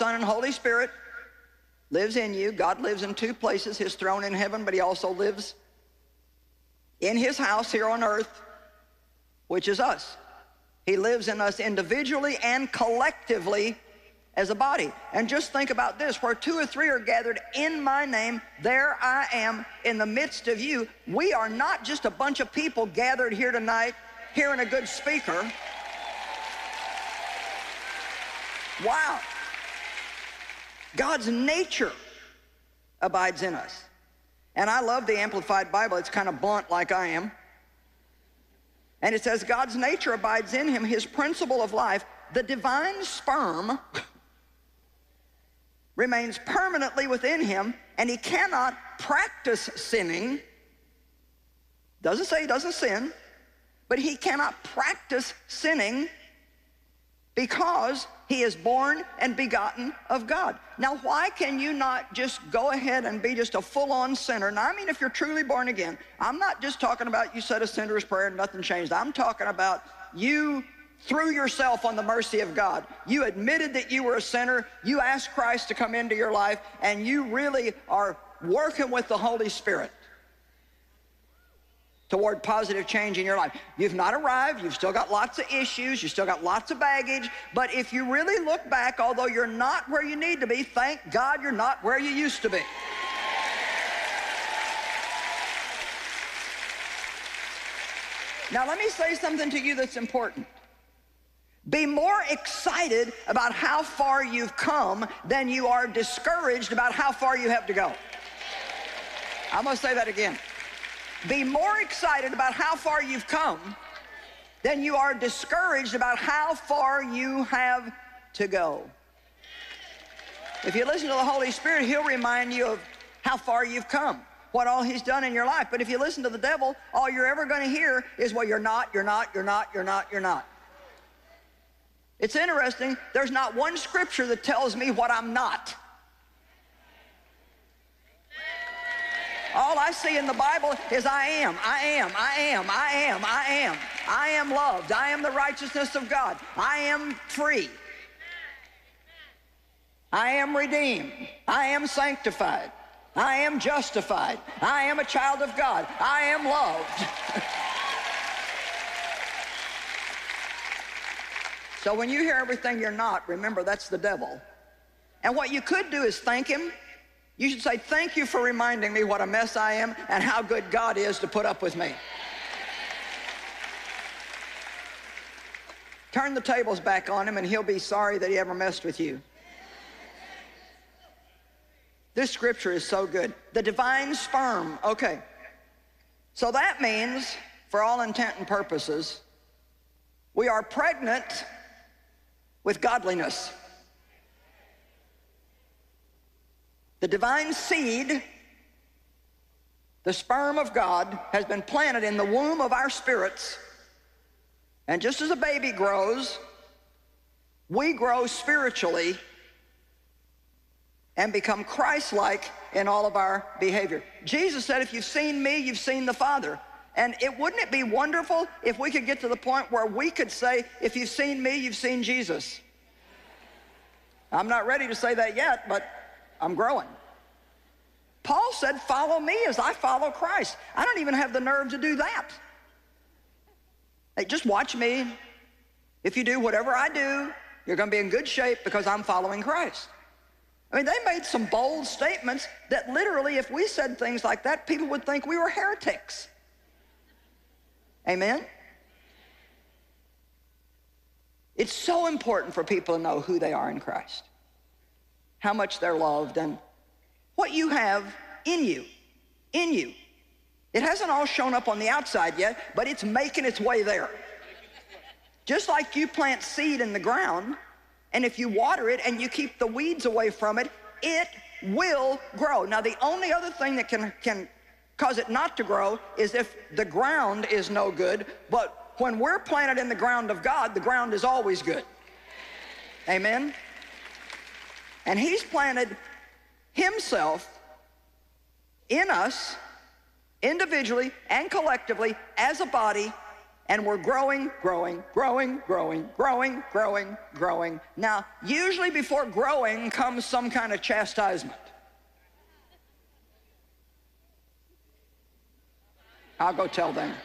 Son, and Holy Spirit lives in you. God lives in two places, his throne in heaven, but he also lives in his house here on earth, which is us. He lives in us individually and collectively as a body. And just think about this: where two or three are gathered in my name, there I am in the midst of you. We are not just a bunch of people gathered here tonight hearing a good speaker. Wow. God's nature abides in us. And I love the Amplified Bible. It's kind of blunt like I am. And it says, God's nature abides in him, his principle of life, the divine sperm remains permanently within him, and he cannot practice sinning. Doesn't say he doesn't sin, but he cannot practice sinning because he is born and begotten of God. Now, why can you not just go ahead and be just a full-on sinner? Now, I mean, if you're truly born again, I'm not just talking about you said a sinner's prayer and nothing changed. I'm talking about you threw yourself on the mercy of God. You admitted that you were a sinner. You asked Christ to come into your life, and you really are working with the Holy Spirit toward positive change in your life. You've not arrived. You've still got lots of issues. You've still got lots of baggage. But if you really look back, although you're not where you need to be, thank God you're not where you used to be. Now, let me say something to you that's important. Be more excited about how far you've come than you are discouraged about how far you have to go. I'm going to say that again. Be more excited about how far you've come than you are discouraged about how far you have to go. If you listen to the Holy Spirit, he'll remind you of how far you've come, what all he's done in your life. But if you listen to the devil, all you're ever going to hear is, well, you're not. It's interesting, there's not one scripture that tells me what I'm not. All I see in the Bible is I am loved. I am the righteousness of God. I am free. I am redeemed. I am sanctified. I am justified. I am a child of God. I am loved. So when you hear everything you're not, remember that's the devil. And what you could do is thank him. You should say, thank you for reminding me what a mess I am and how good God is to put up with me. Turn the tables back on him and he'll be sorry that he ever messed with you. This scripture is so good. The divine sperm, okay. So that means, for all intent and purposes, we are pregnant with godliness. The divine seed, the sperm of God, has been planted in the womb of our spirits. And just as a baby grows, we grow spiritually and become Christ-like in all of our behavior. Jesus said, if you've seen me, you've seen the Father. And wouldn't it be wonderful if we could get to the point where we could say, if you've seen me, you've seen Jesus? I'm not ready to say that yet, but I'm growing. Paul said, follow me as I follow Christ. I don't even have the nerve to do that. Hey, just watch me. If you do whatever I do, you're going to be in good shape because I'm following Christ. I mean, they made some bold statements that literally, if we said things like that, people would think we were heretics. Amen? It's so important for people to know who they are in Christ, how much they're loved, and what you have in you, It hasn't all shown up on the outside yet, but it's making its way there. Just like you plant seed in the ground, and if you water it and you keep the weeds away from it, it will grow. Now, the only other thing that can cause it not to grow is if the ground is no good, but when we're planted in the ground of God, the ground is always good. Amen? And he's planted himself in us, individually and collectively, as a body, And we're growing, growing, growing, growing, growing, growing, growing. Now, usually before growing comes some kind of chastisement. I'll go tell them.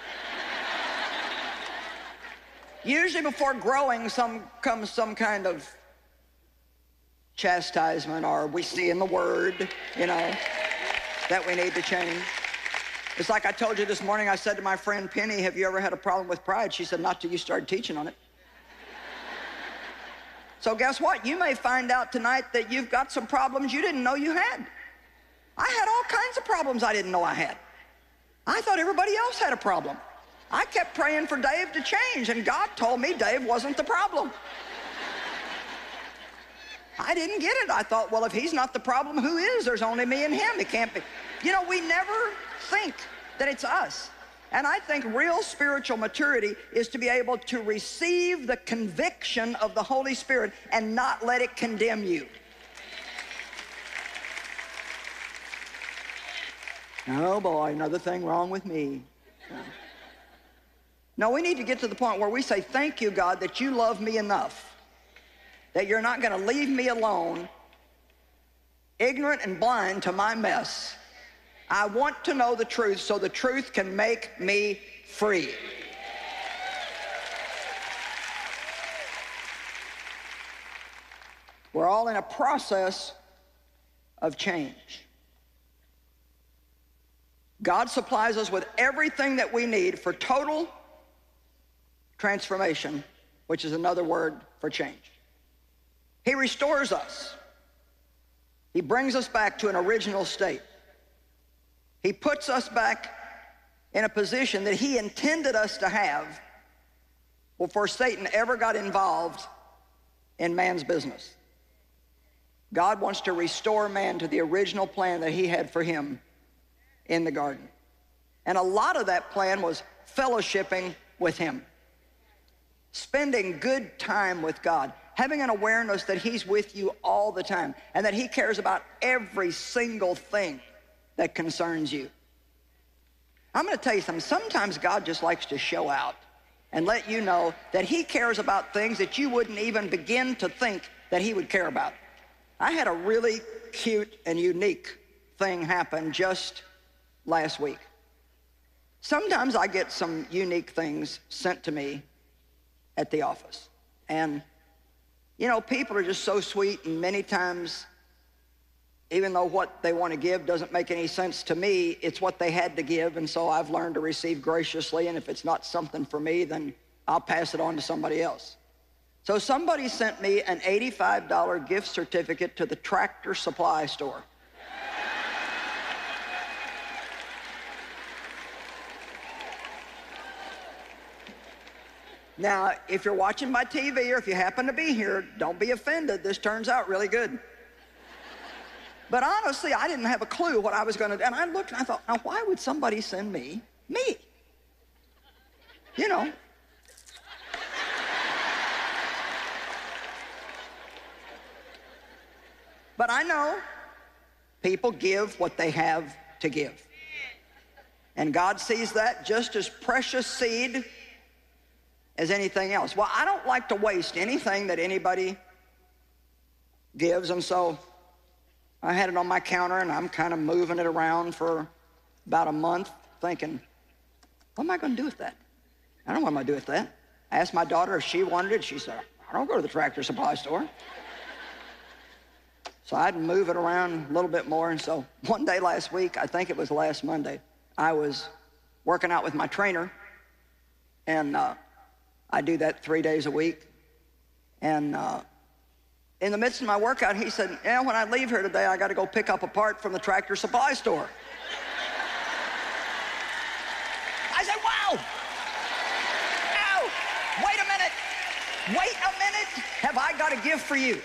Usually before growing comes some kind of chastisement, or we see in the Word, that we need to change. It's like I told you this morning, I said to my friend Penny, have you ever had a problem with pride? She said, not till you started teaching on it. So guess what? You may find out tonight that you've got some problems you didn't know you had. I had all kinds of problems I didn't know I had. I thought everybody else had a problem. I kept praying for Dave to change, and God told me Dave wasn't the problem. I didn't get it. I thought, well, if he's not the problem, who is? There's only me and him. It can't be. We never think that it's us. And I think real spiritual maturity is to be able to receive the conviction of the Holy Spirit and not let it condemn you. Oh boy, another thing wrong with me. No, we need to get to the point where we say, thank you, God, that you love me enough, that you're not going to leave me alone, ignorant and blind to my mess. I want to know the truth so the truth can make me free. We're all in a process of change. God supplies us with everything that we need for total transformation, which is another word for change. He restores us. He brings us back to an original state. He puts us back in a position that he intended us to have before Satan ever got involved in man's business. God wants to restore man to the original plan that he had for him in the garden. And a lot of that plan was fellowshipping with him, spending good time with God, having an awareness that he's with you all the time and that he cares about every single thing that concerns you. I'm going to tell you something. Sometimes God just likes to show out and let you know that he cares about things that you wouldn't even begin to think that he would care about. I had a really cute and unique thing happen just last week. Sometimes I get some unique things sent to me at the office. And, people are just so sweet, and many times, even though what they want to give doesn't make any sense to me, it's what they had to give, and so I've learned to receive graciously, and if it's not something for me, then I'll pass it on to somebody else. So somebody sent me an $85 gift certificate to the Tractor Supply store. Now, if you're watching my TV or if you happen to be here, don't be offended. This turns out really good. But honestly, I didn't have a clue what I was going to do. And I looked and I thought, now why would somebody send me? But I know people give what they have to give. And God sees that just as precious seed as anything else. Well, I don't like to waste anything that anybody gives, and so I had it on my counter, and I'm kind of moving it around for about a month, thinking, what am I going to do with that? I don't know what I'm going to do with that. I asked my daughter if she wanted it. She said, I don't go to the Tractor Supply store. So I'd move it around a little bit more, and so one day last week, I think it was last Monday, I was working out with my trainer, and I do that 3 days a week. And in the midst of my workout, he said, when I leave here today, I got to go pick up a part from the Tractor Supply store. I said, wow. Ow, wait a minute. Have I got a gift for you?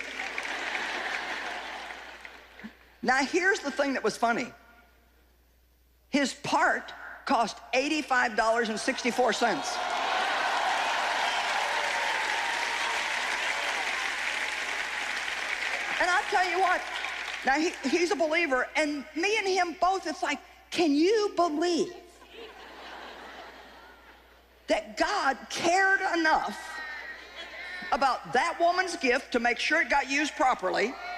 Now, here's the thing that was funny. His part cost $85.64. And I'll tell you what, now he's a believer, and me and him both, it's like, can you believe that God cared enough about that woman's gift to make sure it got used properly